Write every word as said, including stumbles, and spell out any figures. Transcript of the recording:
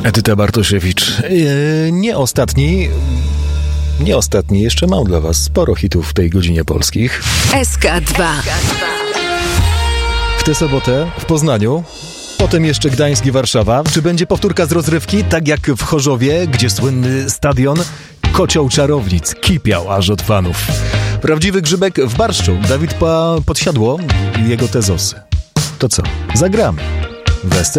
Edyta Bartosiewicz. Yy, nie ostatni, nie ostatni, jeszcze mam dla was sporo hitów w tej godzinie polskich. S K dwa. W tę sobotę w Poznaniu, potem jeszcze Gdańsk i Warszawa. Czy będzie powtórka z rozrywki, tak jak w Chorzowie, gdzie słynny stadion Kocioł Czarownic kipiał aż od fanów. Prawdziwy grzybek w barszczu. Dawid pa- Podsiadło i jego tezosy. To co? Zagramy. Wesel